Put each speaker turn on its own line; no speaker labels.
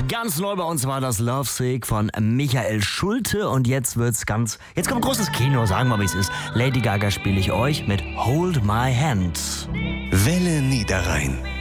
Ganz neu bei uns war das Lovesick von Michael Schulte und jetzt kommt großes Kino, sagen wir mal wie es ist. Lady Gaga spiele ich euch mit Hold My Hand.
Welle Niederrhein.